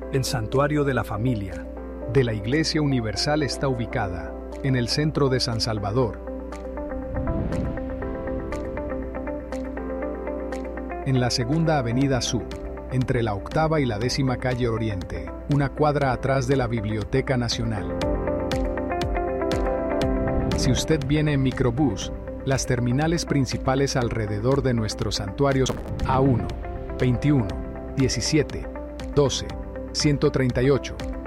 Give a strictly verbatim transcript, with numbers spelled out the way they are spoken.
El Santuario de la Familia de la Iglesia Universal está ubicada en el centro de San Salvador, en la Segunda Avenida Sur, entre la Octava y la Décima Calle Oriente, una cuadra atrás de la Biblioteca Nacional. Si usted viene en microbús, las terminales principales alrededor de nuestro santuario son A uno, veintiuno, diecisiete, doce, ciento treinta y ocho,